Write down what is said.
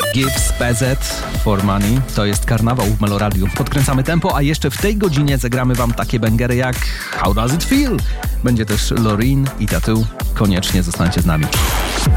Gibbs, PZ, For Money. To jest karnawał w Meloradiu. Podkręcamy tempo, a jeszcze w tej godzinie zagramy wam takie bangery jak How Does It Feel? Będzie też Loreen i Tattoo. Koniecznie zostańcie z nami.